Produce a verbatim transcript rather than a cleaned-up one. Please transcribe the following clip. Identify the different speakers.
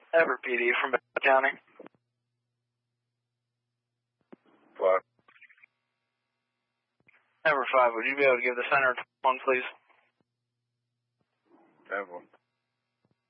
Speaker 1: Everett P D from Bell County.
Speaker 2: What?
Speaker 1: Everett five, would you be able to give the center one, please?
Speaker 2: Have one.